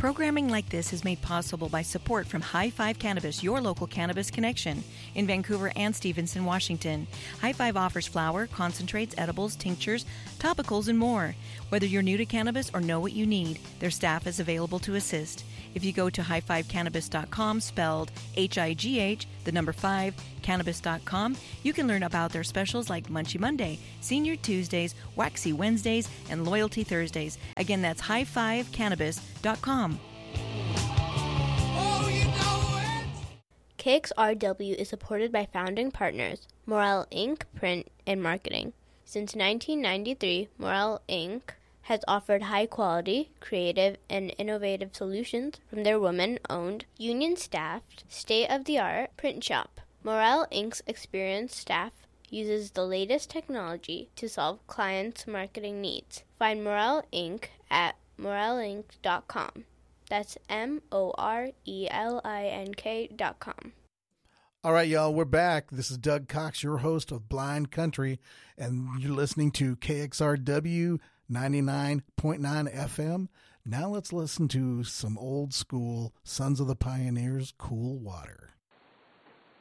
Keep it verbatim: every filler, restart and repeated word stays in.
Programming like this is made possible by support from High Five Cannabis, your local cannabis connection, in Vancouver and Stevenson, Washington. High Five offers flower, concentrates, edibles, tinctures, topicals, and more. Whether you're new to cannabis or know what you need, their staff is available to assist. If you go to high five cannabis dot com, spelled H I G H, the number five, cannabis dot com, you can learn about their specials like Munchie Monday, Senior Tuesdays, Waxy Wednesdays, and Loyalty Thursdays. Again, that's high five cannabis dot com. Oh, you know K X R W is supported by founding partners, Morel Incorporated. Print and Marketing. Since nineteen ninety-three, Morel Incorporated has offered high-quality, creative, and innovative solutions from their women-owned, union-staffed, state-of-the-art print shop. Morel Incorporated's experienced staff uses the latest technology to solve clients' marketing needs. Find Morel Incorporated at morel inc dot com. That's M O R E L I N K dot com. All right, y'all, we're back. This is Doug Cox, your host of Blind Country, and you're listening to K X R W ninety-nine point nine F M. Now let's listen to some old school Sons of the Pioneers, Cool Water.